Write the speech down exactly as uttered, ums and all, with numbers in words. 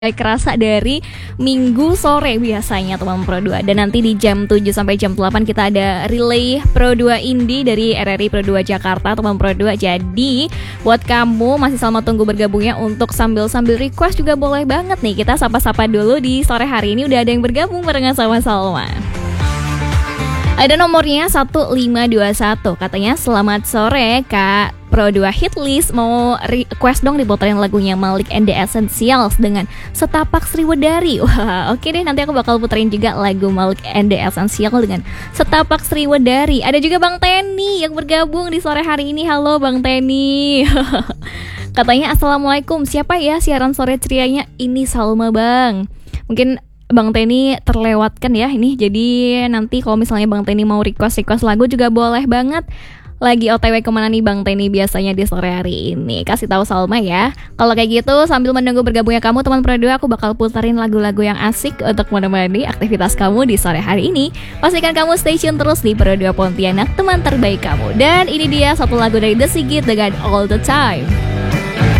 kerasa dari Minggu sore biasanya teman Pro dua. Dan nanti di jam tujuh sampai jam delapan kita ada relay Pro dua Indie dari R R I Pro dua Jakarta teman Pro dua. Jadi buat kamu masih selamat tunggu bergabungnya untuk sambil-sambil request juga boleh banget nih. Kita sapa-sapa dulu di sore hari ini udah ada yang bergabung barengan sama Salma. Ada nomornya satu lima dua satu. Katanya selamat sore Kak Pro dua Hitlist, mau request dong diputerin lagunya Malik and the Essentials dengan Setapak Sriwedari. Wah, oke deh, nanti aku bakal puterin juga lagu Malik and the Essentials dengan Setapak Sriwedari. Ada juga Bang Teni yang bergabung di sore hari ini. Halo Bang Teni. Katanya assalamualaikum, siapa ya siaran sore cerianya? Ini Salma Bang. Mungkin Bang Teni terlewatkan ya ini. Jadi nanti kalau misalnya Bang Teni mau request-request lagu juga boleh banget. Lagi O T W kemana nih Bang Teni biasanya di sore hari ini? Kasih tahu Salma ya. Kalau kayak gitu sambil menunggu bergabungnya kamu teman Pro dua, aku bakal puterin lagu-lagu yang asik untuk menemani aktivitas kamu di sore hari ini. Pastikan kamu stay tune terus di Pro dua Pontianak, teman terbaik kamu. Dan ini dia satu lagu dari The Sigit dengan All The Time.